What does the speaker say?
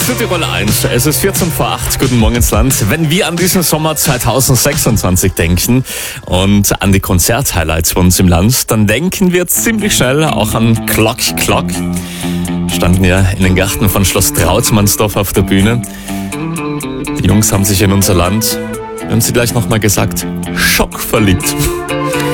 Südtirol 1. Es ist 14 vor 8. Guten Morgen ins Land. Wenn wir an diesen Sommer 2026 denken und an die Konzert-Highlights bei uns im Land, dann denken wir ziemlich schnell auch an Clock Clock. Standen ja in den Garten von Schloss Trautmannsdorf auf der Bühne. Die Jungs haben sich in unser Land, wir haben sie gleich nochmal gesagt, schockverliebt.